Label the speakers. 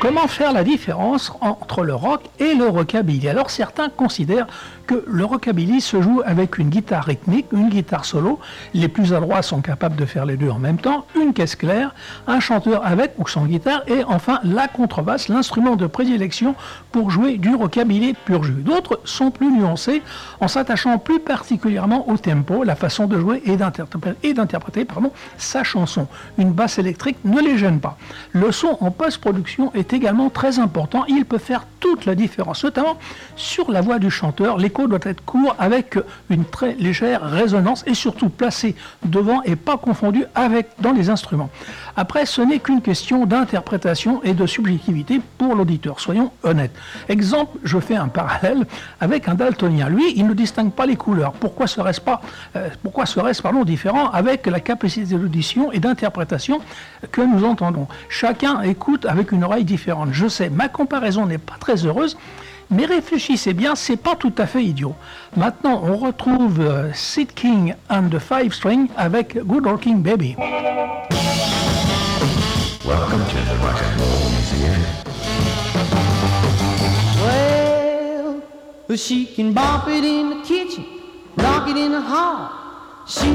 Speaker 1: Comment faire la différence entre le rock et le rockabilly? Alors certains considèrent que le rockabilly se joue avec une guitare rythmique, une guitare solo. Les plus adroits sont capables de faire les deux en même temps, une caisse claire, un chanteur avec ou sans guitare et enfin la contrebasse, l'instrument de prédilection pour jouer du rockabilly pur jus. D'autres sont plus nuancés en s'attachant plus particulièrement au tempo, la façon de jouer et d'interpréter sa chanson. Une basse électrique ne les gêne pas. Le son en post-production est également très important. Il peut faire toute la différence, notamment sur la voix du chanteur. L'écho doit être court avec une très légère résonance et surtout placé devant et pas confondu avec dans les instruments. Après, ce n'est qu'une question d'interprétation et de subjectivité pour l'auditeur, soyons honnêtes. Exemple, je fais un parallèle avec un daltonien. Lui, il ne distingue pas les couleurs. Pourquoi serait-ce différent avec la capacité d'audition et d'interprétation que nous entendons? Chacun écoute avec une oreille différente. Je sais, ma comparaison n'est pas très heureuse, mais réfléchissez bien, c'est pas tout à fait idiot. Maintenant, on retrouve Sid King and the Five String avec Good Looking Baby.
Speaker 2: Welcome to the Rock and Roll Museum.
Speaker 3: Well, she can bop it in the kitchen, rock it in the hall. She